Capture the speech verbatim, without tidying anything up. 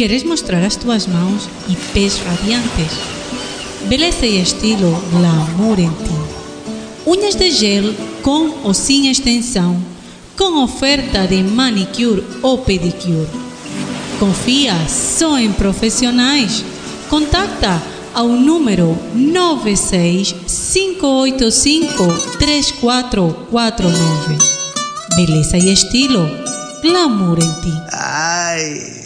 Queres mostrar as tuas mãos e pés radiantes? Beleza e estilo glamour em ti. Unhas de gel com ou sem extensão, com oferta de manicure ou pedicure. Confia só em profissionais. Contacta ao número nove seis cinco oito cinco três quatro quatro nove. Beleza e estilo glamour em ti. Ai.